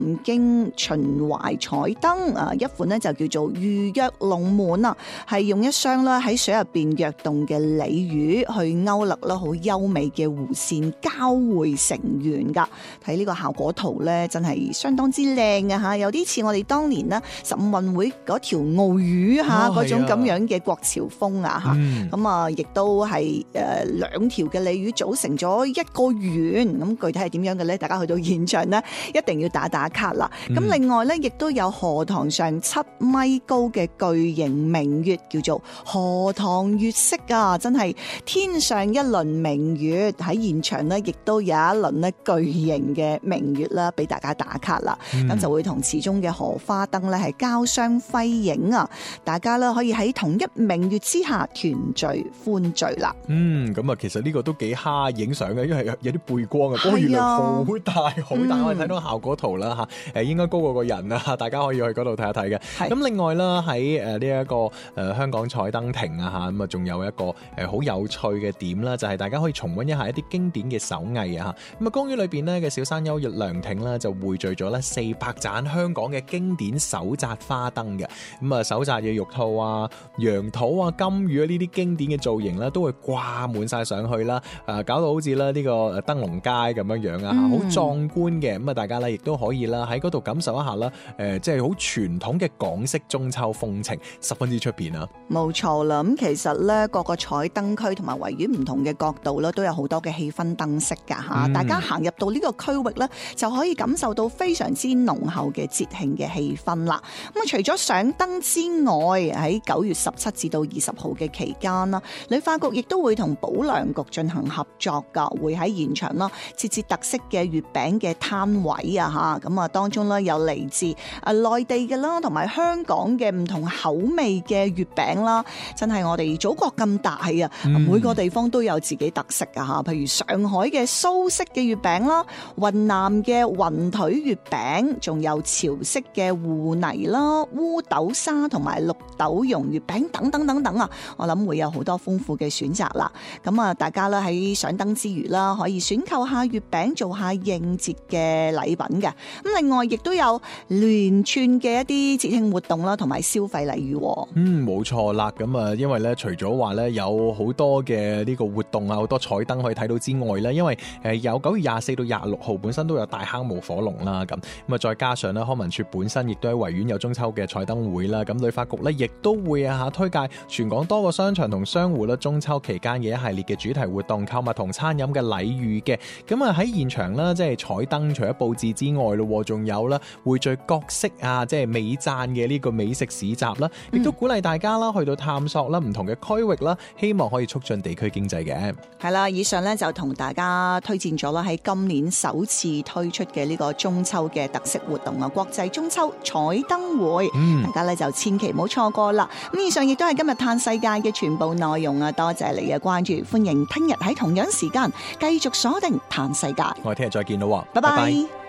經秦淮彩燈啊，一款呢就叫做魚躍龍門啊，係用一雙咧喺水入邊躍動嘅鯉魚去勾勒啦好優美嘅弧線交匯成圓噶。睇呢個效果圖咧，真係相當之靚嘅吓，有啲似我哋當年呢15運會嗰條鰲魚吓嗰種咁樣嘅國潮風啊吓。咁啊，亦都係兩條嘅鯉魚組成咗一個圓。咁具體係點樣嘅咧？大家去到現場呢，一定要打卡啦。咁另外咧，亦都有荷塘上7米高嘅巨型明月，叫做荷塘月色啊！真係天上一輪明月，喺現場呢，亦都有一輪咧巨型嘅明月啦，俾大家打卡啦。咁就會同池中嘅荷花燈咧係交相輝映啊！大家咧可以喺同一明月之下團聚歡聚啦。 咁啊，其實呢個都幾蝦影相嘅，因為有啲背光啊，嗰個月亮好大好大，我哋睇到效果圖啦吓，應該高過個人啊，大家可以去嗰度睇一睇嘅。咁另外啦，喺呢一個香港彩燈亭啊吓，咁啊仲有一個好有趣嘅點啦，就係大家可以重溫一下一啲經典嘅手藝啊吓。咁啊，公園裏邊呢嘅小山丘涼亭啦，就匯聚咗咧400盞香港嘅經典手紮花燈嘅。咁啊，手紮嘅玉兔啊、楊桃啊、金魚啊呢啲經典嘅造型啦，都會掛滿晒上去啦，搞到好似咧呢個燈籠街咁樣樣啊，好壯觀嘅。咁啊，大家咧亦都可以啦喺嗰度感受一下啦，即係好傳統嘅港式中秋風情，十分之出片啊！冇錯啦，咁其實咧各個彩燈區同埋維園唔同嘅角度咧，都有好多嘅氣氛燈飾噶吓，大家行入到呢個區域咧，就可以感受到非常之濃厚嘅節慶嘅氣氛啦。咁啊，除咗上燈之外，喺9月17至到20號嘅期間啦，旅發局亦都會同保良局進行合作噶，會喺現場啦設置特色嘅月餅嘅攤位啊吓，咁啊當中咧有嚟自內地嘅啦，同埋香港嘅唔同口味嘅月餅啦，真係我哋祖國咁大啊，每個地方都有自己特色啊吓，譬如上海嘅蘇式嘅月餅啦，雲南嘅雲腿月餅，仲有潮式嘅芋泥啦、烏豆沙同埋綠豆蓉月餅等等等等啊，我諗會有好多豐富嘅選擇啦。咁啊，大家咧喺上燈之餘啦，可以選購下月餅做下應節嘅禮品嘅。咁另外亦都有連串嘅一啲節慶活動啦，同埋消費禮遇。冇錯啦。咁啊，因為咧除咗話咧有好多嘅呢個活動啊，好多彩燈可以睇到之外咧，因為有9月24到26號本身都有大坑舞火龍啦，咁啊再加上咧康文署本身亦都喺維園有中秋嘅彩燈會啦，咁旅發局咧亦都會推介全港多個商場同商戶啦中秋期間嘅一系列嘅主題活動、購物同餐飲嘅禮遇嘅。咁啊喺現場啦，即係彩燈除咗佈置之外咯，仲有啦匯聚各式啊，即係美讚嘅呢個美食市集啦，亦都鼓勵大家啦去到探索啦唔同嘅區域啦，希望可以促進地區經濟嘅。係啦，以上咧就同大家推薦咗啦喺今年首次推出嘅呢個中秋嘅特色活動啊，國際中秋彩燈會，大家咧就千祈唔好錯過啦。咁以上亦都係今日嘆世界嘅全部內容啊，多謝你嘅關注，歡迎聽日喺同樣時間繼續鎖定嘆世界。我哋聽日再見咯，拜拜。